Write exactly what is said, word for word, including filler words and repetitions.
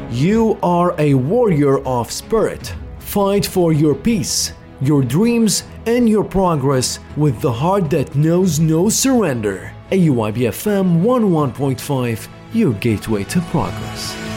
You are a warrior of spirit. Fight for your peace, your dreams, and your progress with the heart that knows no surrender. A U I B F M one oh one point five, your gateway to progress.